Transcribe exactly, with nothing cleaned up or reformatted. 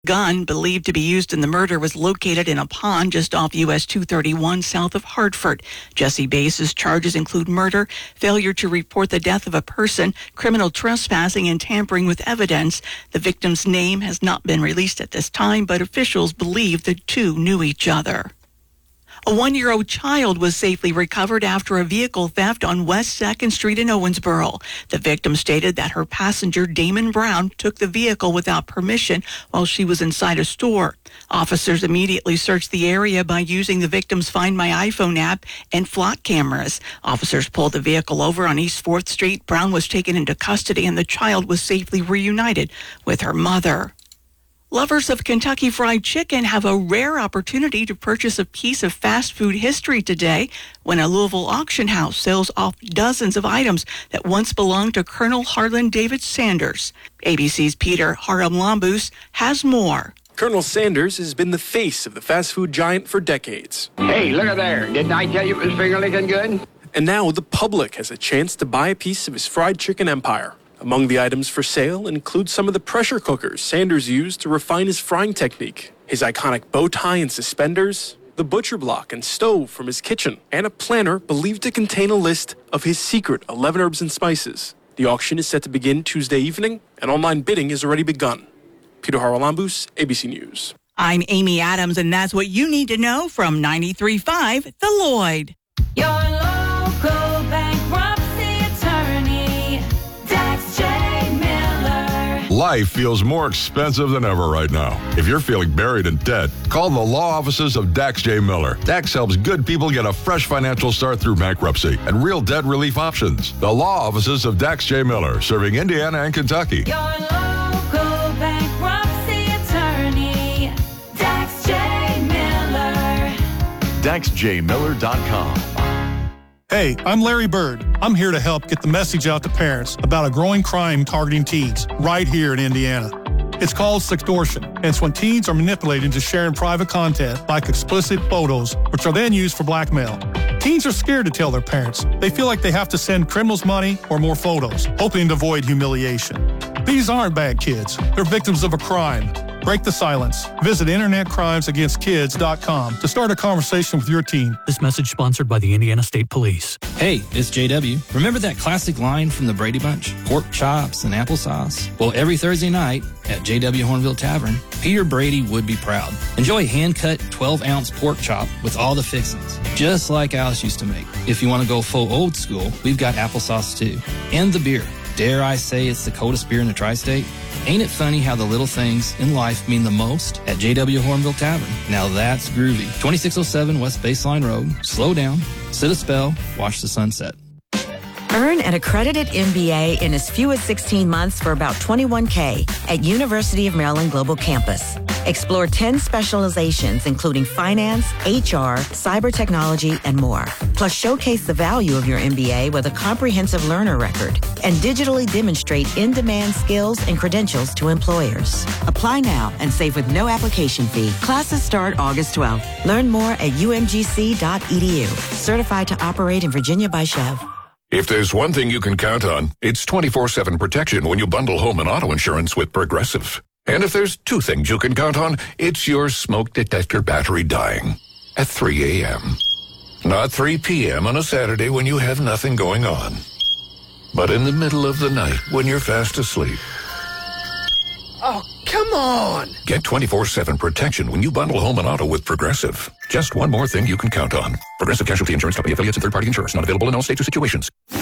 Gun believed to be used in the murder was located in a pond just off U S two thirty-one south of Hartford. Jesse Bass's charges include murder, failure to report the death of a person, criminal trespassing, and tampering with evidence. The victim's name has not been released at this time, but officials believe the two knew each other. A one-year-old child was safely recovered after a vehicle theft on West second Street in Owensboro. The victim stated that her passenger, Damon Brown, took the vehicle without permission while she was inside a store. Officers immediately searched the area by using the victim's Find My iPhone app and flock cameras. Officers pulled the vehicle over on East fourth Street. Brown was taken into custody and the child was safely reunited with her mother. Lovers of Kentucky Fried Chicken have a rare opportunity to purchase a piece of fast food history today when a Louisville auction house sells off dozens of items that once belonged to Colonel Harlan David Sanders. A B C's Peter Haralambous has more. Colonel Sanders has been the face of the fast food giant for decades. Hey, look at there. Didn't I tell you it was finger-licking good? And now the public has a chance to buy a piece of his fried chicken empire. Among the items for sale include some of the pressure cookers Sanders used to refine his frying technique, his iconic bow tie and suspenders, the butcher block and stove from his kitchen, and a planner believed to contain a list of his secret eleven herbs and spices. The auction is set to begin Tuesday evening, and online bidding has already begun. Peter Haralambous, A B C News. I'm Amy Adams, and that's what you need to know from ninety-three point five The Lloyd. Your local bankruptcy attorney, Dax J. Miller. Life feels more expensive than ever right now. If you're feeling buried in debt, call the law offices of Dax J. Miller. Dax helps good people get a fresh financial start through bankruptcy and real debt relief options. The law offices of Dax J. Miller, serving Indiana and Kentucky. Your local bankruptcy attorney, Dax J. Miller. Dax J Miller dot com. Hey, I'm Larry Bird. I'm here to help get the message out to parents about a growing crime targeting teens right here in Indiana. It's called sextortion, and it's when teens are manipulated into sharing private content like explicit photos, which are then used for blackmail. Teens are scared to tell their parents. They feel like they have to send criminals money or more photos, hoping to avoid humiliation. These aren't bad kids. They're victims of a crime. Break the silence. Visit internet crimes against kids dot com to start a conversation with your teen. This message sponsored by the Indiana State Police. Hey, it's J W. Remember that classic line from the Brady Bunch? Pork chops and applesauce? Well, every Thursday night at J W Hornville Tavern, Peter Brady would be proud. Enjoy a hand-cut twelve-ounce pork chop with all the fixings, just like Alice used to make. If you want to go full old school, we've got applesauce too. And the beer. Dare I say it's the coldest beer in the tri-state? Ain't it funny how the little things in life mean the most at J W Hornville Tavern? Now that's groovy. twenty-six oh seven West Baseline Road. Slow down, sit a spell, watch the sunset. Earn an accredited M B A in as few as sixteen months for about twenty-one K at University of Maryland Global Campus. Explore ten specializations, including finance, H R, cyber technology, and more. Plus, showcase the value of your M B A with a comprehensive learner record and digitally demonstrate in-demand skills and credentials to employers. Apply now and save with no application fee. Classes start August twelfth. Learn more at U M G C dot E D U. Certified to operate in Virginia by Chev. If there's one thing you can count on, it's twenty-four seven protection when you bundle home and auto insurance with Progressive. And if there's two things you can count on, it's your smoke detector battery dying at three a.m. Not three p.m. on a Saturday when you have nothing going on, but in the middle of the night when you're fast asleep. Oh, come on! Get twenty-four seven protection when you bundle home and auto with Progressive. Just one more thing you can count on. Progressive Casualty Insurance Company affiliates and third-party insurers. Not available in all states or situations.